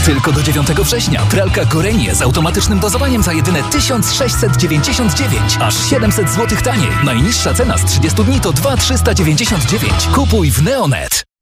Tylko do 9 września pralka Gorenie z automatycznym dozowaniem za jedyne 1699. Aż 700 zł taniej. Najniższa cena z 30 dni to 2399. Kupuj w Neonet.